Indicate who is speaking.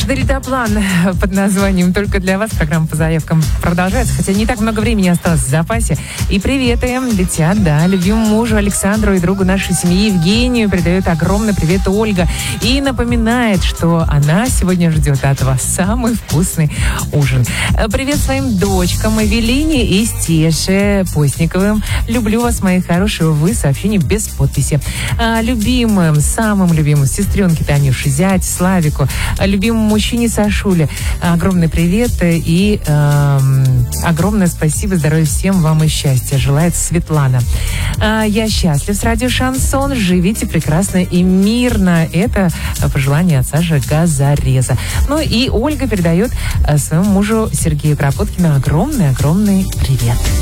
Speaker 1: Дельтаплан под названием «Только для вас». Программа по заявкам продолжается, хотя не так много времени осталось в запасе. И приветы летят, да, любимому мужу Александру и другу нашей семьи Евгению передает огромный привет Ольга. И напоминает, что она сегодня ждет от вас самый вкусный ужин. Привет своим дочкам Эвелине и Стеше Постниковым. Люблю вас, мои хорошие, вы, сообщение без подписи. Любимым, самым любимым сестренке Танюше, зять Славику, любимому мужчине Сашуле огромный привет и огромное спасибо, здоровья всем вам и счастья. Желает Светлана. Я счастлив с радио Шансон. Живите прекрасно и мирно. Это пожелание от Саши Газореза. Ну и Ольга передает своему мужу Сергею Кропоткину огромный привет.